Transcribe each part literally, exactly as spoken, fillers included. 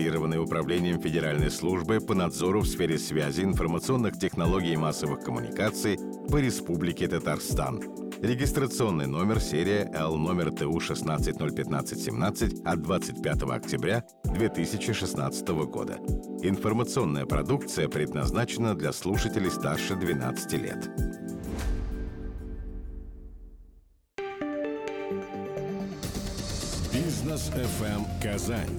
зарегистрированы Управлением Федеральной службы по надзору в сфере связи, информационных технологий и массовых коммуникаций по Республике Татарстан. Регистрационный номер серия Л номер ТУ шестнадцать ноль пятнадцать семнадцать от двадцать пятого октября две тысячи шестнадцатого года. Информационная продукция предназначена для слушателей старше двенадцати лет. Бизнес эф эм Казань.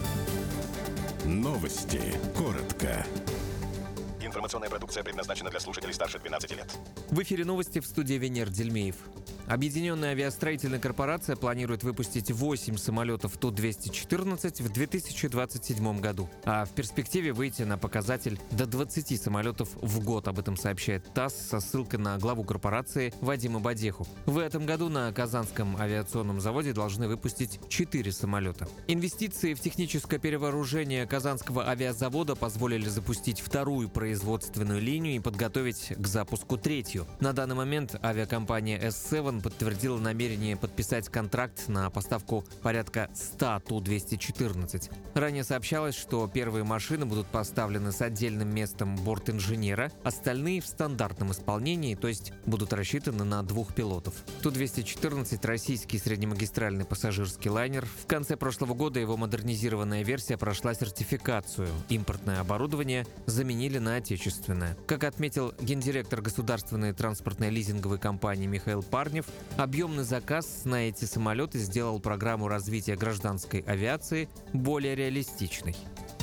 Новости. Коротко. Информационная продукция предназначена для слушателей старше двенадцати лет. В эфире новости, в студии Венер Дельмеев. Объединенная авиастроительная корпорация планирует выпустить восемь самолетов Ту двести четырнадцать в две тысячи двадцать седьмом году, а в перспективе выйти на показатель до двадцати самолетов в год. Об этом сообщает ТАСС со ссылкой на главу корпорации Вадима Бадеху. В этом году на Казанском авиационном заводе должны выпустить четыре самолета. Инвестиции в техническое перевооружение Казанского авиазавода позволили запустить вторую производственную линию и подготовить к запуску третью. На данный момент авиакомпания эс семь подтвердила намерение подписать контракт на поставку порядка ста Ту двести четырнадцать. Ранее сообщалось, что первые машины будут поставлены с отдельным местом бортинженера, остальные в стандартном исполнении, то есть будут рассчитаны на двух пилотов. Ту двести четырнадцать – российский среднемагистральный пассажирский лайнер. В конце прошлого года его модернизированная версия прошла сертификацию. Импортное оборудование заменили на отечественное. Как отметил гендиректор государственной транспортной лизинговой компании Михаил Парнев, объемный заказ на эти самолеты сделал программу развития гражданской авиации более реалистичной.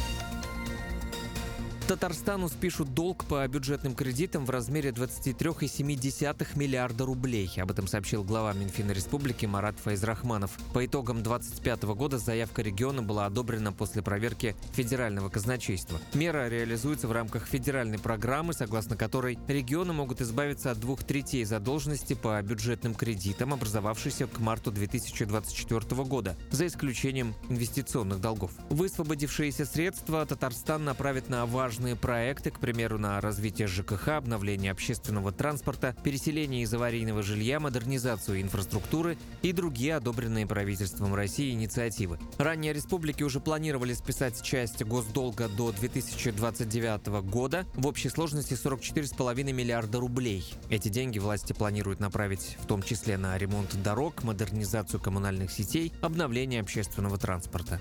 Татарстану спишут долг по бюджетным кредитам в размере двадцать три целых семь десятых миллиарда рублей. Об этом сообщил глава Минфина Республики Марат Файзрахманов. По итогам две тысячи двадцать пятого года заявка региона была одобрена после проверки федерального казначейства. Мера реализуется в рамках федеральной программы, согласно которой регионы могут избавиться от двух третей задолженности по бюджетным кредитам, образовавшейся к марту две тысячи двадцать четвёртого года, за исключением инвестиционных долгов. Высвободившиеся средства Татарстан направит на важные проекты, к примеру, на развитие ЖКХ, обновление общественного транспорта, переселение из аварийного жилья, модернизацию инфраструктуры и другие одобренные правительством России инициативы. Ранее республики уже планировали списать часть госдолга до две тысячи двадцать девятого года в общей сложности сорок четыре целых пять десятых миллиарда рублей. Эти деньги власти планируют направить в том числе на ремонт дорог, модернизацию коммунальных сетей, обновление общественного транспорта.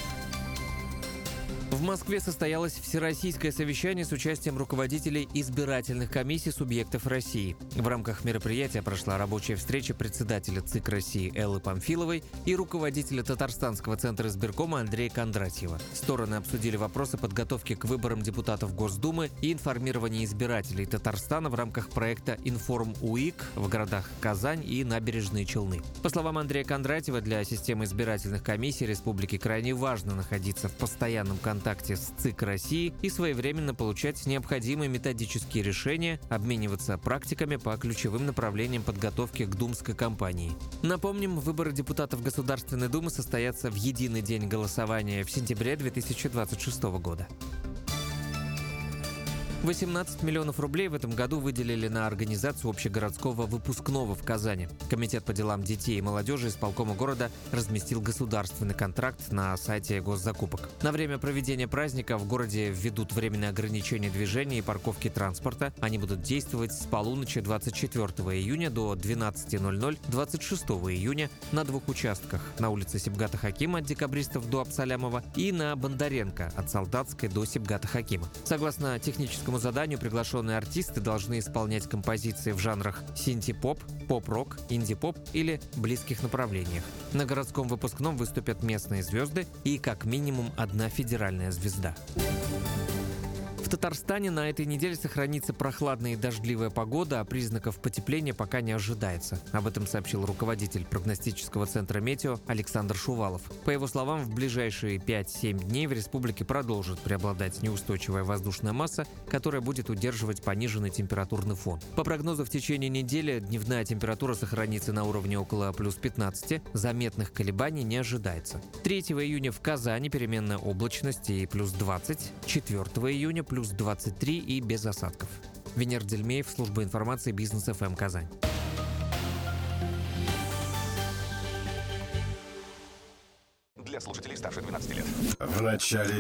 В Москве состоялось всероссийское совещание с участием руководителей избирательных комиссий субъектов России. В рамках мероприятия прошла рабочая встреча председателя ЦИК России Эллы Памфиловой и руководителя Татарстанского центра избиркома Андрея Кондратьева. Стороны обсудили вопросы подготовки к выборам депутатов Госдумы и информирования избирателей Татарстана в рамках проекта «Информ-УИК» в городах Казань и Набережные Челны. По словам Андрея Кондратьева, для системы избирательных комиссий республики крайне важно находиться в постоянном контакте контакте с ЦИК России и своевременно получать необходимые методические решения, обмениваться практиками по ключевым направлениям подготовки к думской кампании. Напомним, выборы депутатов Государственной Думы состоятся в единый день голосования в сентябре две тысячи двадцать шестого года. восемнадцать миллионов рублей в этом году выделили на организацию общегородского выпускного в Казани. Комитет по делам детей и молодежи исполкома города разместил государственный контракт на сайте госзакупок. На время проведения праздника в городе введут временные ограничения движения и парковки транспорта. Они будут действовать с полуночи двадцать четвёртого июня до двенадцати ноль-ноль двадцать шестого июня на двух участках: на улице Сибгата Хакима от Декабристов до Абсалямова и на Бондаренко от Солдатской до Сибгата Хакима. Согласно техническому заданию, приглашенные артисты должны исполнять композиции в жанрах синти-поп, поп-рок, инди-поп или близких направлениях. На городском выпускном выступят местные звезды и как минимум одна федеральная звезда. В Татарстане на этой неделе сохранится прохладная и дождливая погода, а признаков потепления пока не ожидается. Об этом сообщил руководитель прогностического центра «Метео» Александр Шувалов. По его словам, в ближайшие пять-семь дней в республике продолжит преобладать неустойчивая воздушная масса, которая будет удерживать пониженный температурный фон. По прогнозу, в течение недели дневная температура сохранится на уровне около плюс пятнадцати, заметных колебаний не ожидается. третьего июня в Казани переменная облачность и плюс двадцать, четвёртого июня плюс двадцать три и без осадков. Венер Дельмеев, служба информации Бизнес эф эм Казань. Для слушателей старше двенадцати лет. В начале